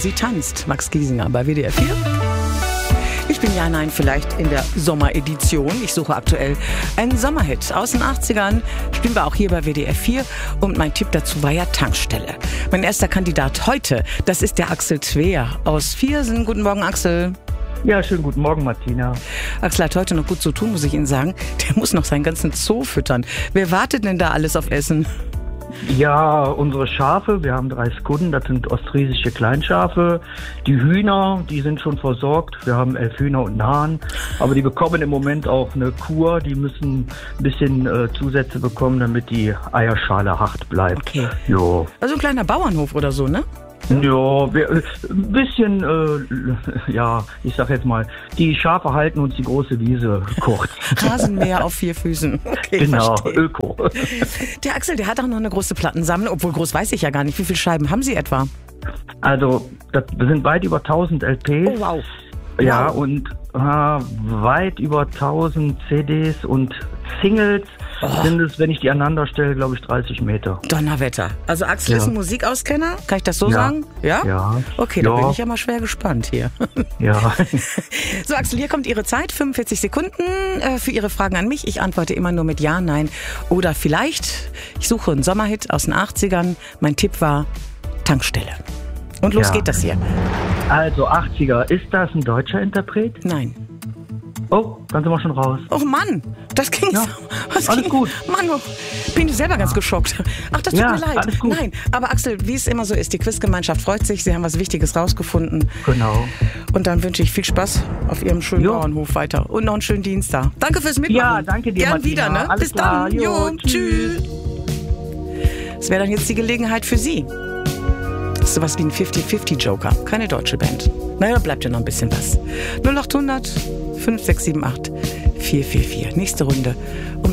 sie tanzt. Max Giesinger bei WDR 4. Ich bin ja, nein, vielleicht in der Sommeredition. Ich suche aktuell einen Sommerhit aus den 80ern. Spielen wir auch hier bei WDR 4. Und mein Tipp dazu war ja Tankstelle. Mein erster Kandidat heute, das ist der Axel Tweer aus Viersen. Guten Morgen, Axel. Ja, schönen guten Morgen, Martina. Axel hat heute noch gut zu tun, muss ich Ihnen sagen. Der muss noch seinen ganzen Zoo füttern. Wer wartet denn da alles auf Essen? Ja, unsere Schafe, wir haben 3 Skudden, das sind ostfriesische Kleinschafe. Die Hühner, die sind schon versorgt. Wir haben 11 Hühner und einen Hahn. Aber die bekommen im Moment auch eine Kur. Die müssen ein bisschen Zusätze bekommen, damit die Eierschale hart bleibt. Okay. Jo. Also ein kleiner Bauernhof oder so, ne? Ja, ein bisschen, ich sag jetzt mal, die Schafe halten uns die große Wiese kurz. Rasenmäher auf 4 Füßen. Okay, Genau, verstehe. Öko. Der Axel, der hat auch noch eine große Plattensammlung, obwohl groß weiß ich ja gar nicht. Wie viele Scheiben haben Sie etwa? Also, das sind weit über 1000 LPs. Oh, wow. Ja, Wow. und weit über 1000 CDs und Singles sind es, wenn ich die aneinander stelle, glaube ich, 30 Meter. Donnerwetter. Also Axel ist ein Musikauskenner, kann ich das so sagen? Ja? Ja. Okay, da bin ich ja mal schwer gespannt hier. Ja. So, Axel, hier kommt Ihre Zeit, 45 Sekunden für Ihre Fragen an mich. Ich antworte immer nur mit Ja, Nein oder vielleicht. Ich suche einen Sommerhit aus den 80ern. Mein Tipp war Tankstelle. Und los geht das hier. Also 80er, ist das ein deutscher Interpret? Nein. Oh, dann sind wir schon raus. Oh Mann, das ging Ja, so. alles gut. Mann, bin ich selber ganz geschockt. Ach, das tut Ja, mir leid. alles gut. Nein, aber Axel, wie es immer so ist, die Quizgemeinschaft freut sich. Sie haben was Wichtiges rausgefunden. Genau. Und dann wünsche ich viel Spaß auf Ihrem schönen Bauernhof weiter. Und noch einen schönen Dienstag. Danke fürs Mitmachen. Ja, danke dir, Gern Martina. wieder, ne? Alles Bis klar. dann. Jo, Tschüss. Das wäre dann jetzt die Gelegenheit für Sie. Das ist sowas wie ein 50-50 Joker. Keine deutsche Band. Naja, da bleibt ja noch ein bisschen was. 0800 5678 444. Nächste Runde um